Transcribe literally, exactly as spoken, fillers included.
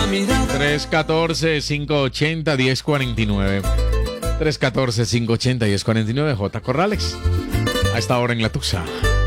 tres uno cuatro, cinco ocho cero, uno cero cuatro nueve. tres uno cuatro, cinco ocho cero, uno cero cuatro nueve. J. Corrales. A esta hora en La Tusa.